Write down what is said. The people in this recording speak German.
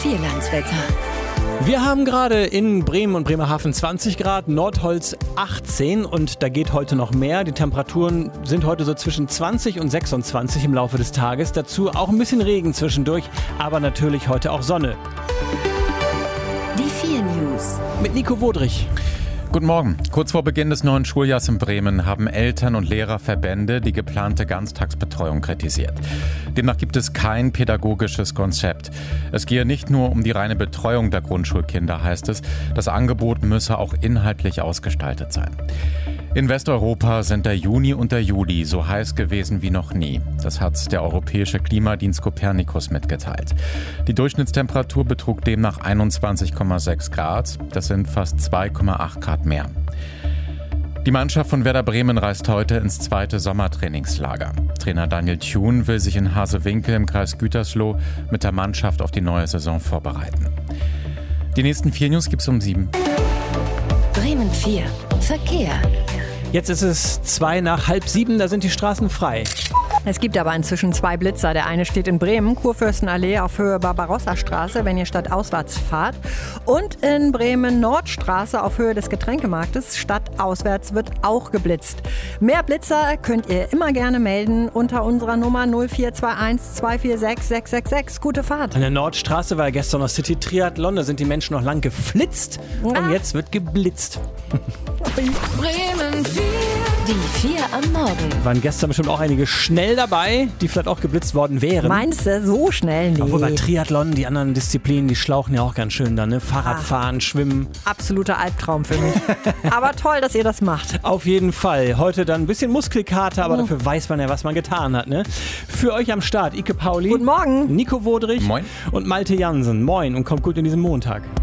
Vierlandswetter. Wir haben gerade in Bremen und Bremerhaven 20 Grad, Nordholz 18 und da geht heute noch mehr. Die Temperaturen sind heute so zwischen 20 und 26 im Laufe des Tages. Dazu auch ein bisschen Regen zwischendurch, aber natürlich heute auch Sonne. Die 4 News. Mit Nico Wodrich. Guten Morgen. Kurz vor Beginn des neuen Schuljahrs in Bremen haben Eltern- und Lehrerverbände die geplante Ganztagsbetreuung kritisiert. Demnach gibt es kein pädagogisches Konzept. Es gehe nicht nur um die reine Betreuung der Grundschulkinder, heißt es. Das Angebot müsse auch inhaltlich ausgestaltet sein. In Westeuropa sind der Juni und der Juli so heiß gewesen wie noch nie. Das hat der europäische Klimadienst Copernicus mitgeteilt. Die Durchschnittstemperatur betrug demnach 21,6 Grad. Das sind fast 2,8 Grad mehr. Die Mannschaft von Werder Bremen reist heute ins zweite Sommertrainingslager. Trainer Daniel Thun will sich in Hasewinkel im Kreis Gütersloh mit der Mannschaft auf die neue Saison vorbereiten. Die nächsten 4 News gibt's um 7. Bremen 4. Verkehr. Jetzt ist es 6:02, da sind die Straßen frei. Es gibt aber inzwischen 2 Blitzer. Der eine steht in Bremen, Kurfürstenallee auf Höhe Barbarossa-Straße, wenn ihr stadtauswärts fahrt. Und in Bremen Nordstraße auf Höhe des Getränkemarktes, stadtauswärts wird auch geblitzt. Mehr Blitzer könnt ihr immer gerne melden unter unserer Nummer 0421 246 666. Gute Fahrt. An der Nordstraße war gestern noch City Triathlon, da sind die Menschen noch lang geflitzt und jetzt wird geblitzt. Bremen 4. Die 4 am Morgen. Waren gestern bestimmt auch einige schnell dabei, die vielleicht auch geblitzt worden wären. Meinst du, so schnell? Nee. Obwohl bei Triathlon, die anderen Disziplinen, die schlauchen ja auch ganz schön dann, ne? Fahrradfahren, Schwimmen. Absoluter Albtraum für mich. Aber toll, dass ihr das macht. Auf jeden Fall. Heute dann ein bisschen Muskelkater, aber dafür weiß man ja, was man getan hat, ne? Für euch am Start Ike Pauli. Guten Morgen. Nico Wodrich. Moin. Und Malte Jansen. Moin und kommt gut in diesen Montag.